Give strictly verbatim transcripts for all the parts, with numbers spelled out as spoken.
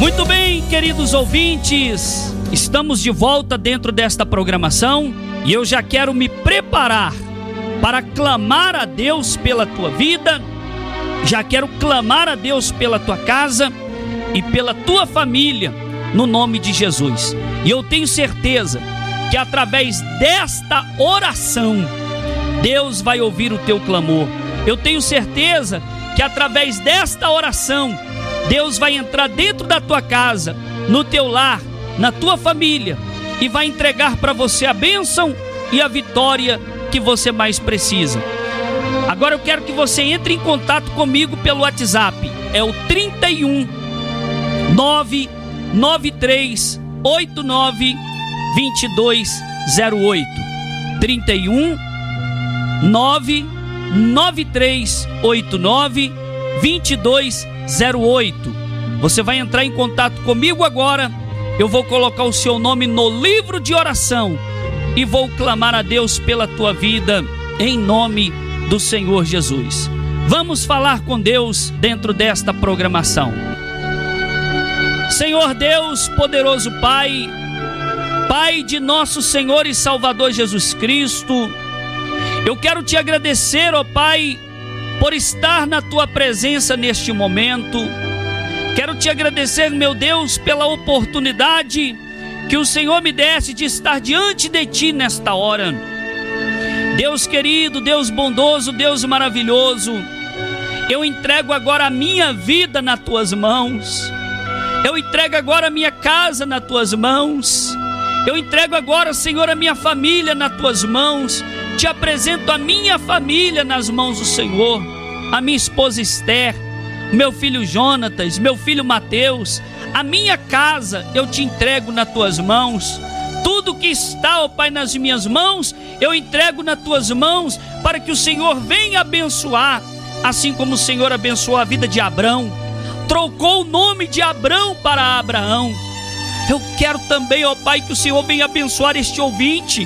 Muito bem, queridos ouvintes, estamos de volta dentro desta programação e eu já quero me preparar para clamar a Deus pela tua vida, já quero clamar a Deus pela tua casa e pela tua família, no nome de Jesus. E eu tenho certeza que através desta oração, Deus vai ouvir o teu clamor. Eu tenho certeza que através desta oração, Deus vai entrar dentro da tua casa, no teu lar, na tua família e vai entregar para você a bênção e a vitória que você mais precisa. Agora eu quero que você entre em contato comigo pelo WhatsApp. É o trinta e um, nove nove três oito nove dois dois zero oito. trinta e um, nove nove três oito nove dois dois zero oito. Você vai entrar em contato comigo agora. Eu vou colocar o seu nome no livro de oração e vou clamar a Deus pela tua vida em nome do Senhor Jesus. Vamos falar com Deus dentro desta programação. Senhor Deus, poderoso Pai, Pai de nosso Senhor e Salvador Jesus Cristo, eu quero te agradecer, ó Pai, por estar na tua presença neste momento. Quero te agradecer, meu Deus, pela oportunidade que o Senhor me desse de estar diante de ti nesta hora. Deus querido, Deus bondoso, Deus maravilhoso, eu entrego agora a minha vida nas tuas mãos. Eu entrego agora a minha casa nas tuas mãos. Eu entrego agora, Senhor, a minha família nas tuas mãos. Te apresento a minha família nas mãos do Senhor, a minha esposa Esther, meu filho Jonatas, meu filho Mateus, a minha casa eu te entrego nas tuas mãos. Tudo que está, ó Pai, nas minhas mãos, eu entrego nas tuas mãos, para que o Senhor venha abençoar, assim como o Senhor abençoou a vida de Abrão, trocou o nome de Abrão para Abraão. Eu quero também, ó Pai, que o Senhor venha abençoar este ouvinte,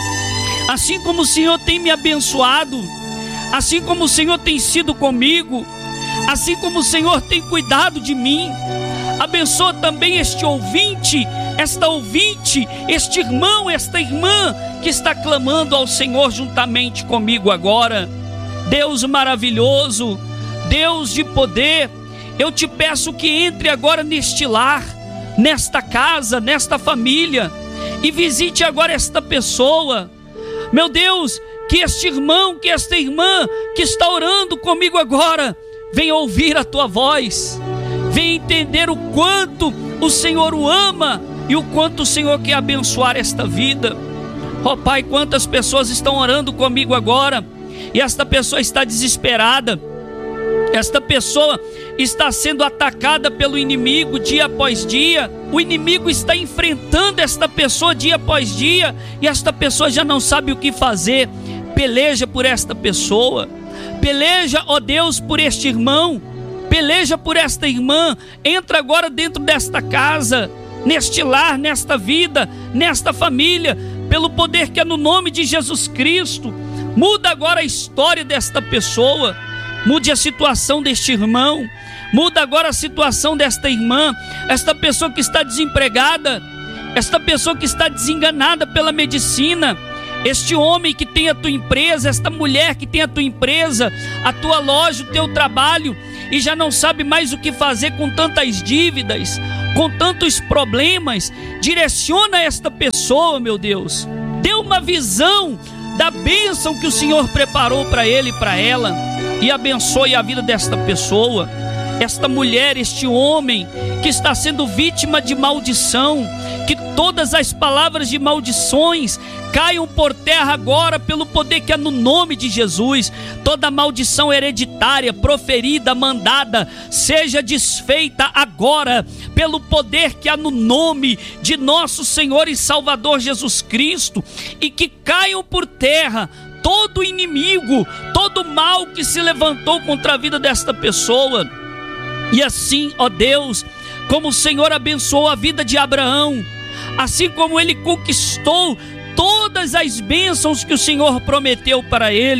assim como o Senhor tem me abençoado, assim como o Senhor tem sido comigo, assim como o Senhor tem cuidado de mim. Abençoa também este ouvinte, esta ouvinte, este irmão, esta irmã que está clamando ao Senhor juntamente comigo agora. Deus maravilhoso, Deus de poder, eu te peço que entre agora neste lar, nesta casa, nesta família, e visite agora esta pessoa. Meu Deus, que este irmão, que esta irmã que está orando comigo agora, venha ouvir a tua voz, venha entender o quanto o Senhor o ama e o quanto o Senhor quer abençoar esta vida. Ó Pai, quantas pessoas estão orando comigo agora e esta pessoa está desesperada, esta pessoa está sendo atacada pelo inimigo dia após dia. O inimigo está enfrentando esta pessoa dia após dia e esta pessoa já não sabe o que fazer. Peleja por esta pessoa, peleja, ó Deus, por este irmão, peleja por esta irmã. Entra agora dentro desta casa, neste lar, nesta vida, nesta família, pelo poder que é no nome de Jesus Cristo. Muda agora a história desta pessoa, mude a situação deste irmão, muda agora a situação desta irmã, esta pessoa que está desempregada, esta pessoa que está desenganada pela medicina, este homem que tem a tua empresa, esta mulher que tem a tua empresa, a tua loja, o teu trabalho, e já não sabe mais o que fazer com tantas dívidas, com tantos problemas. Direciona esta pessoa, meu Deus, dê uma visão da bênção que o Senhor preparou para ele e para ela, e abençoe a vida desta pessoa, esta mulher, este homem que está sendo vítima de maldição. Que todas as palavras de maldições caiam por terra agora pelo poder que é no nome de Jesus. Toda maldição hereditária proferida, mandada, seja desfeita agora pelo poder que há no nome de nosso Senhor e Salvador Jesus Cristo, e que caiam por terra todo inimigo, todo mal que se levantou contra a vida desta pessoa. E assim, ó Deus, como o Senhor abençoou a vida de Abraão, assim como ele conquistou todas as bênçãos que o Senhor prometeu para ele,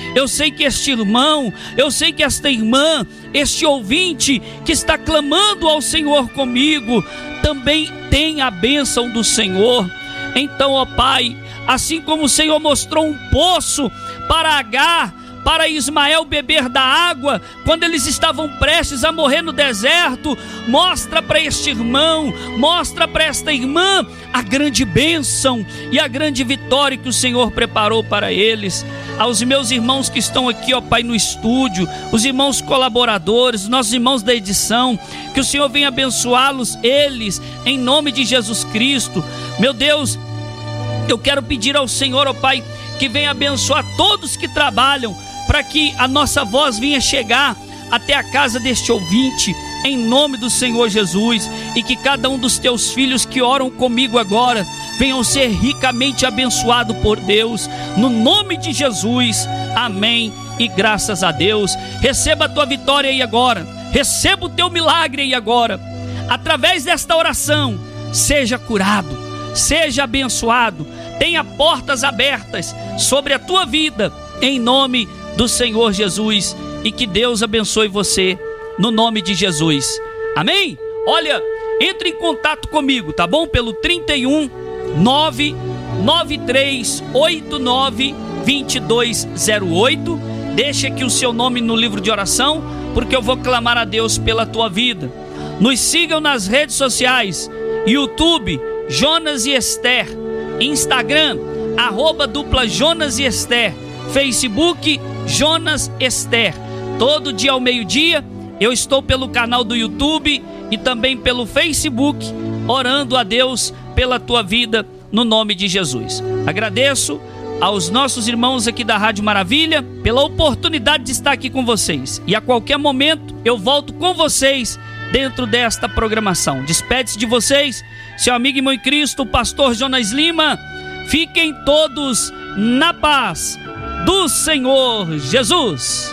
Eu sei que este irmão, eu sei que esta irmã, este ouvinte que está clamando ao Senhor comigo, também tem a bênção do Senhor. Então, ó Pai, assim como o Senhor mostrou um poço para Agar, para Ismael beber da água, quando eles estavam prestes a morrer no deserto, mostra para este irmão, mostra para esta irmã a grande bênção e a grande vitória que o Senhor preparou para eles. Aos meus irmãos que estão aqui, ó Pai, no estúdio, os irmãos colaboradores, os nossos irmãos da edição, que o Senhor venha abençoá-los, eles, em nome de Jesus Cristo. Meu Deus, eu quero pedir ao Senhor, ó Pai, que venha abençoar todos que trabalham, para que a nossa voz venha chegar até a casa deste ouvinte, em nome do Senhor Jesus, e que cada um dos teus filhos que oram comigo agora, venham ser ricamente abençoados por Deus, no nome de Jesus, amém, e graças a Deus. Receba a tua vitória aí agora, receba o teu milagre aí agora, através desta oração, seja curado, seja abençoado, tenha portas abertas sobre a tua vida, em nome do Senhor Jesus, e que Deus abençoe você, no nome de Jesus, amém? Olha, entre em contato comigo, tá bom? Pelo trinta e um, nove nove três oito nove, dois dois zero oito, deixa aqui o seu nome no livro de oração, porque eu vou clamar a Deus pela tua vida. Nos sigam nas redes sociais, YouTube, Jonas e Esther, Instagram, arroba dupla Jonas e Esther, Facebook, Jonas Esther. Todo dia ao meio-dia eu estou pelo canal do YouTube e também pelo Facebook, orando a Deus pela tua vida, no nome de Jesus. Agradeço aos nossos irmãos aqui da Rádio Maravilha pela oportunidade de estar aqui com vocês, e a qualquer momento eu volto com vocês dentro desta programação. Despede-se de vocês seu amigo e irmão em Cristo, o pastor Jonas Lima. Fiquem todos na paz do Senhor Jesus.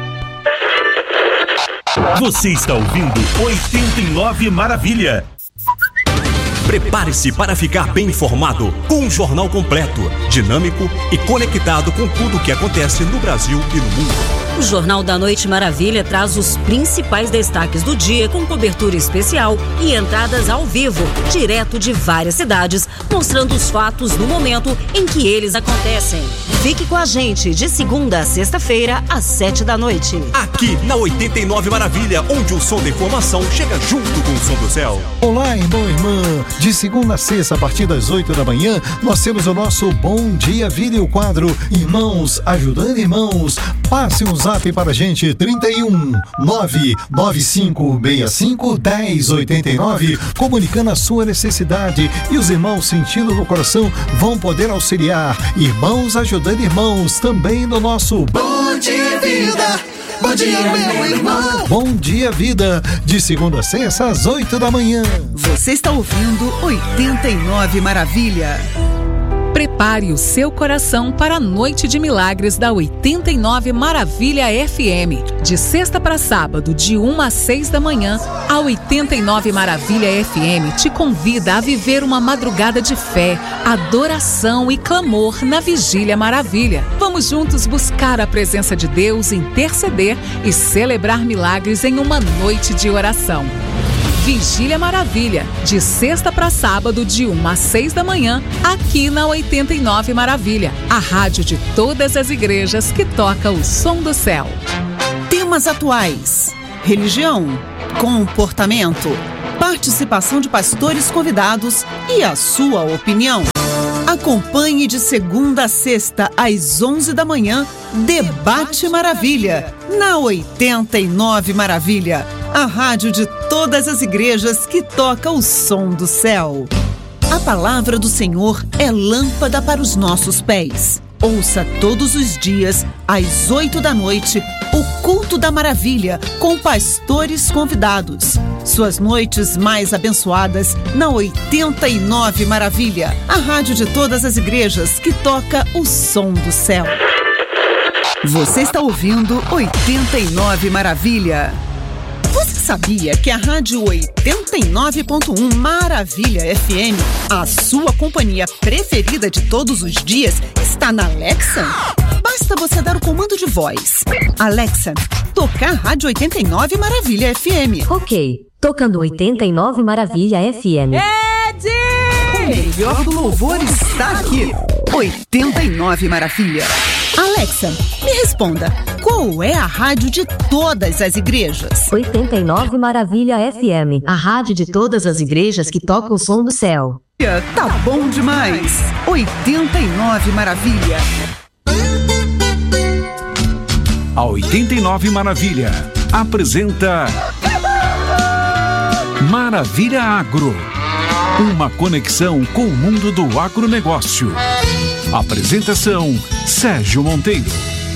Você está ouvindo oitenta e nove Maravilha. Prepare-se para ficar bem informado com um jornal completo, dinâmico e conectado com tudo o que acontece no Brasil e no mundo. O Jornal da Noite Maravilha traz os principais destaques do dia, com cobertura especial e entradas ao vivo, direto de várias cidades, mostrando os fatos no momento em que eles acontecem. Fique com a gente de segunda a sexta-feira, às sete da noite. Aqui na oitenta e nove Maravilha, onde o som da informação chega junto com o som do céu. Olá, irmão e irmã. De segunda a sexta, a partir das oito da manhã, nós temos o nosso Bom Dia Vida e o quadro Irmãos Ajudando Irmãos. Passe um zap para a gente, trinta e um, nove nove cinco seis cinco, um zero oito nove, comunicando a sua necessidade, e os irmãos sentindo no coração vão poder auxiliar. Irmãos Ajudando Irmãos, também no nosso Bom Dia Vida. Bom dia, meu irmão. Bom Dia Vida, de segunda a sexta às oito da manhã. Você está ouvindo oitenta e nove Maravilha. Prepare o seu coração para a Noite de Milagres da oitenta e nove Maravilha F M. De sexta para sábado, de uma às seis da manhã, a oitenta e nove Maravilha F M te convida a viver uma madrugada de fé, adoração e clamor na Vigília Maravilha. Vamos juntos buscar a presença de Deus, interceder e celebrar milagres em uma noite de oração. Vigília Maravilha, de sexta para sábado, de uma às seis da manhã, aqui na oitenta e nove Maravilha, a rádio de todas as igrejas que toca o som do céu. Temas atuais: religião, comportamento, participação de pastores convidados e a sua opinião. Acompanhe de segunda a sexta, às onze da manhã, Debate Maravilha, na oitenta e nove Maravilha, a rádio de todas as igrejas que toca o som do céu. A palavra do Senhor é lâmpada para os nossos pés. Ouça todos os dias, às oito da noite, o Culto da Maravilha, com pastores convidados. Suas noites mais abençoadas na oitenta e nove Maravilha, a rádio de todas as igrejas que toca o som do céu. Você está ouvindo oitenta e nove Maravilha. Você sabia que a rádio oitenta e nove ponto um Maravilha F M, a sua companhia preferida de todos os dias, está na Alexa? Basta você dar o comando de voz. Alexa, tocar Rádio oitenta e nove Maravilha F M. Ok, tocando oitenta e nove Maravilha F M. Ed! O melhor do louvor está aqui. oitenta e nove Maravilha. Alexa, me responda, qual é a rádio de todas as igrejas? oitenta e nove Maravilha F M, a rádio de todas as igrejas que toca o som do céu. Tá bom demais. oitenta e nove Maravilha. A oitenta e nove Maravilha apresenta Maravilha Agro, uma conexão com o mundo do agronegócio. Apresentação Sérgio Monteiro.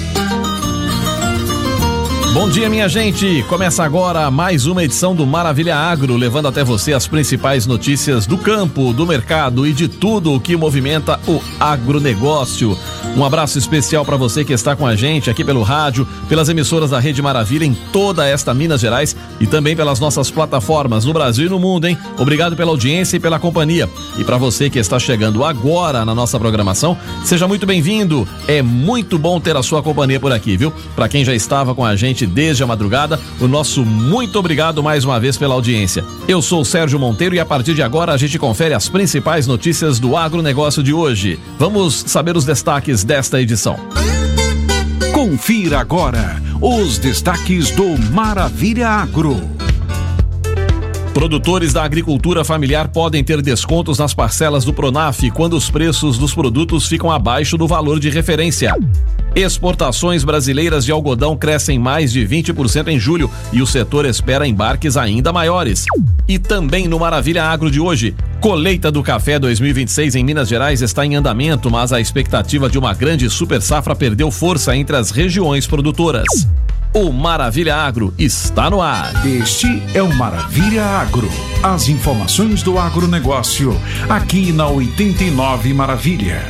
Bom dia, minha gente! Começa agora mais uma edição do Maravilha Agro, levando até você as principais notícias do campo, do mercado e de tudo o que movimenta o agronegócio. Um abraço especial para você que está com a gente aqui pelo rádio, pelas emissoras da Rede Maravilha em toda esta Minas Gerais e também pelas nossas plataformas no Brasil e no mundo, hein? Obrigado pela audiência e pela companhia. E para você que está chegando agora na nossa programação, seja muito bem-vindo. É muito bom ter a sua companhia por aqui, viu? Para quem já estava com a gente desde a madrugada, o nosso muito obrigado mais uma vez pela audiência. Eu sou o Sérgio Monteiro e a partir de agora a gente confere as principais notícias do agronegócio de hoje. Vamos saber os destaques desta edição. Confira agora os destaques do Maravilha Agro. Produtores da agricultura familiar podem ter descontos nas parcelas do Pronaf quando os preços dos produtos ficam abaixo do valor de referência. Exportações brasileiras de algodão crescem mais de vinte por cento em julho e o setor espera embarques ainda maiores. E também no Maravilha Agro de hoje, colheita do café dois mil e vinte e seis em Minas Gerais está em andamento, mas a expectativa de uma grande super safra perdeu força entre as regiões produtoras. O Maravilha Agro está no ar. Este é o Maravilha Agro. As informações do agronegócio, aqui na oitenta e nove Maravilha.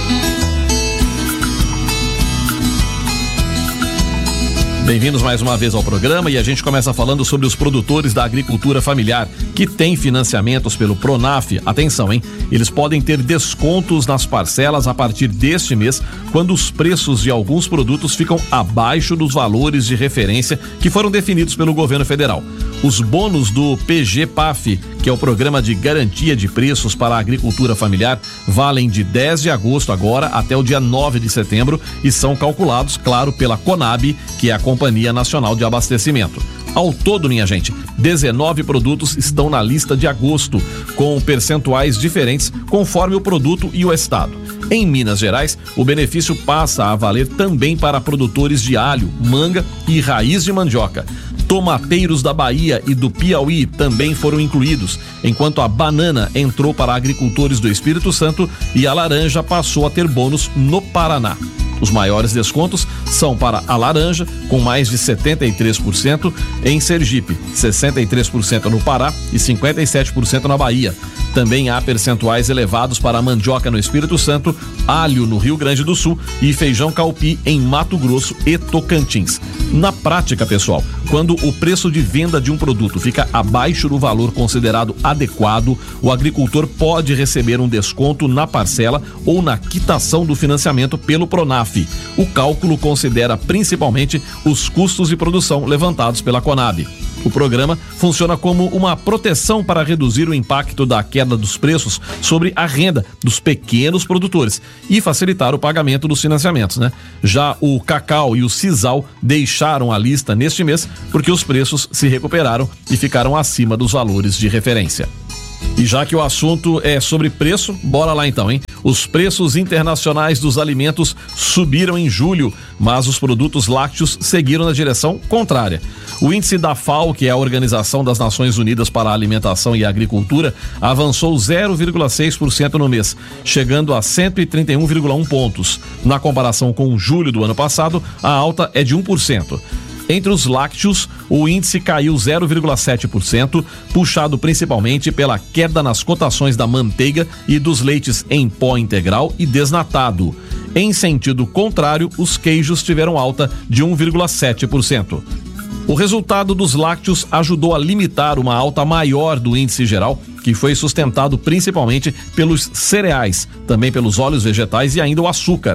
Bem-vindos mais uma vez ao programa e a gente começa falando sobre os produtores da agricultura familiar que têm financiamentos pelo Pronaf. Atenção, hein? Eles podem ter descontos nas parcelas a partir deste mês quando os preços de alguns produtos ficam abaixo dos valores de referência que foram definidos pelo governo federal. Os bônus do P G P A F, que é o Programa de Garantia de Preços para a Agricultura Familiar, valem de dez de agosto agora até o dia nove de setembro e são calculados, claro, pela Conab, que é a Companhia Nacional de Abastecimento. Ao todo, minha gente, dezenove produtos estão na lista de agosto, com percentuais diferentes conforme o produto e o estado. Em Minas Gerais, o benefício passa a valer também para produtores de alho, manga e raiz de mandioca. Tomateiros da Bahia e do Piauí também foram incluídos, enquanto a banana entrou para agricultores do Espírito Santo e a laranja passou a ter bônus no Paraná. Os maiores descontos são para a laranja, com mais de setenta e três por cento em Sergipe, sessenta e três por cento no Pará e cinquenta e sete por cento na Bahia. Também há percentuais elevados para a mandioca no Espírito Santo, alho no Rio Grande do Sul e feijão calpi em Mato Grosso e Tocantins. Na prática, pessoal, quando o preço de venda de um produto fica abaixo do valor considerado adequado, o agricultor pode receber um desconto na parcela ou na quitação do financiamento pelo Pronaf. O cálculo considera principalmente os custos de produção levantados pela Conab. O programa funciona como uma proteção para reduzir o impacto da queda dos preços sobre a renda dos pequenos produtores e facilitar o pagamento dos financiamentos, né? Já o cacau e o sisal deixaram a lista neste mês porque os preços se recuperaram e ficaram acima dos valores de referência. E já que o assunto é sobre preço, bora lá então, hein? Os preços internacionais dos alimentos subiram em julho, mas os produtos lácteos seguiram na direção contrária. O índice da F A O, que é a Organização das Nações Unidas para a Alimentação e a Agricultura, avançou zero vírgula seis por cento no mês, chegando a cento e trinta e um vírgula um pontos. Na comparação com julho do ano passado, a alta é de um por cento. Entre os lácteos, o índice caiu zero vírgula sete por cento, puxado principalmente pela queda nas cotações da manteiga e dos leites em pó integral e desnatado. Em sentido contrário, os queijos tiveram alta de um vírgula sete por cento. O resultado dos lácteos ajudou a limitar uma alta maior do índice geral, que foi sustentado principalmente pelos cereais, também pelos óleos vegetais e ainda o açúcar.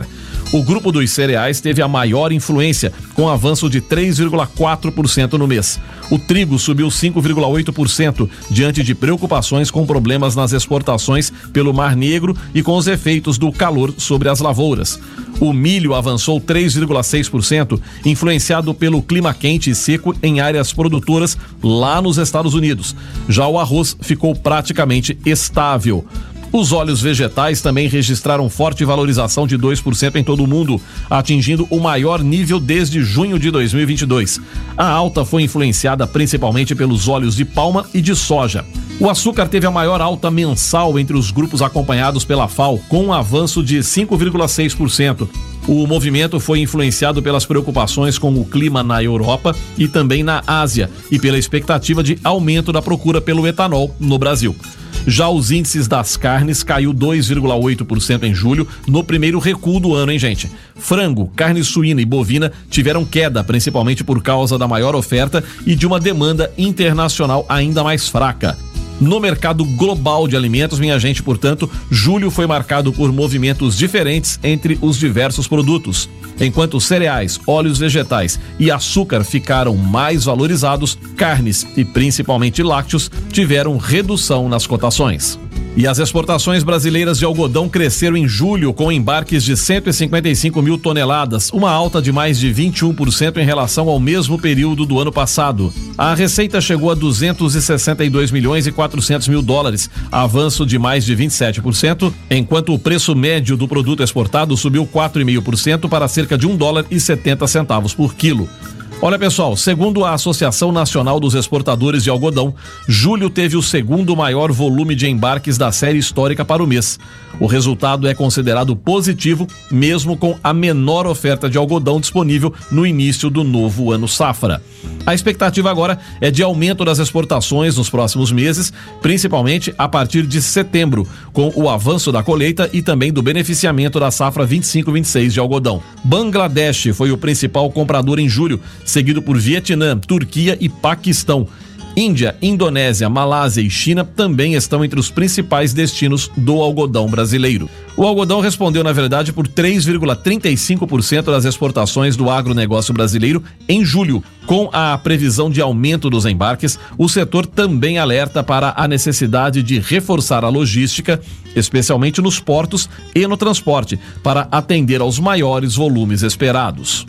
O grupo dos cereais teve a maior influência, com avanço de três vírgula quatro por cento no mês. O trigo subiu cinco vírgula oito por cento, diante de preocupações com problemas nas exportações pelo Mar Negro e com os efeitos do calor sobre as lavouras. O milho avançou três vírgula seis por cento, influenciado pelo clima quente e seco em áreas produtoras lá nos Estados Unidos. Já o arroz ficou praticamente estável. Os óleos vegetais também registraram forte valorização de dois por cento em todo o mundo, atingindo o maior nível desde junho de dois mil e vinte e dois. A alta foi influenciada principalmente pelos óleos de palma e de soja. O açúcar teve a maior alta mensal entre os grupos acompanhados pela F A O, com um avanço de cinco vírgula seis por cento. O movimento foi influenciado pelas preocupações com o clima na Europa e também na Ásia e pela expectativa de aumento da procura pelo etanol no Brasil. Já os índices das carnes caiu dois vírgula oito por cento em julho, no primeiro recuo do ano, hein, gente? Frango, carne suína e bovina tiveram queda, principalmente por causa da maior oferta e de uma demanda internacional ainda mais fraca. No mercado global de alimentos, minha gente, portanto, julho foi marcado por movimentos diferentes entre os diversos produtos. Enquanto cereais, óleos vegetais e açúcar ficaram mais valorizados, carnes e principalmente lácteos tiveram redução nas cotações. E as exportações brasileiras de algodão cresceram em julho com embarques de cento e cinquenta e cinco mil toneladas, uma alta de mais de vinte e um por cento em relação ao mesmo período do ano passado. A receita chegou a duzentos e sessenta e dois milhões e quatrocentos mil dólares, avanço de mais de vinte e sete por cento, enquanto o preço médio do produto exportado subiu quatro vírgula cinco por cento para cerca de um dólar e setenta centavos por quilo. Olha, pessoal, segundo a Associação Nacional dos Exportadores de Algodão, julho teve o segundo maior volume de embarques da série histórica para o mês. O resultado é considerado positivo, mesmo com a menor oferta de algodão disponível no início do novo ano safra. A expectativa agora é de aumento das exportações nos próximos meses, principalmente a partir de setembro, com o avanço da colheita e também do beneficiamento da safra vinte e cinco vinte e seis de algodão. Bangladesh foi o principal comprador em julho, seguido por Vietnã, Turquia e Paquistão. Índia, Indonésia, Malásia e China também estão entre os principais destinos do algodão brasileiro. O algodão respondeu, na verdade, por três vírgula trinta e cinco por cento das exportações do agronegócio brasileiro em julho. Com a previsão de aumento dos embarques, o setor também alerta para a necessidade de reforçar a logística, especialmente nos portos e no transporte, para atender aos maiores volumes esperados.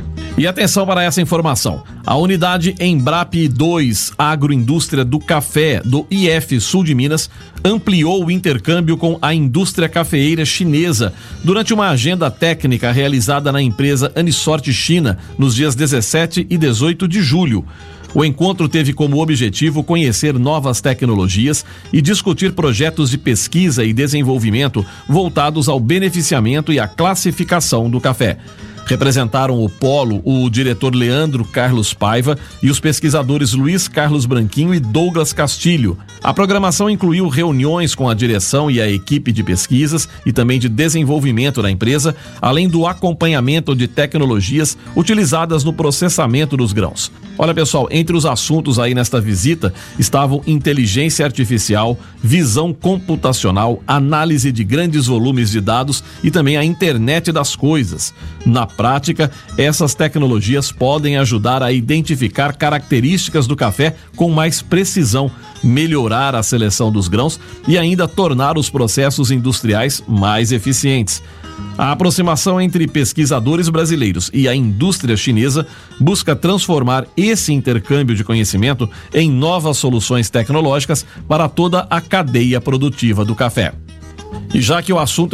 E atenção para essa informação. A unidade Embrapa dois Agroindústria do Café do I F Sul de Minas ampliou o intercâmbio com a indústria cafeeira chinesa durante uma agenda técnica realizada na empresa Anisorte China nos dias dezessete e dezoito de julho. O encontro teve como objetivo conhecer novas tecnologias e discutir projetos de pesquisa e desenvolvimento voltados ao beneficiamento e à classificação do café. Representaram o polo o diretor Leandro Carlos Paiva e os pesquisadores Luiz Carlos Branquinho e Douglas Castilho. A programação incluiu reuniões com a direção e a equipe de pesquisas e também de desenvolvimento da empresa, além do acompanhamento de tecnologias utilizadas no processamento dos grãos. Olha, pessoal, entre os assuntos aí nesta visita estavam inteligência artificial, visão computacional, análise de grandes volumes de dados e também a internet das coisas. Na prática, essas tecnologias podem ajudar a identificar características do café com mais precisão, melhorar a seleção dos grãos e ainda tornar os processos industriais mais eficientes. A aproximação entre pesquisadores brasileiros e a indústria chinesa busca transformar esse intercâmbio de conhecimento em novas soluções tecnológicas para toda a cadeia produtiva do café. E já que o assunto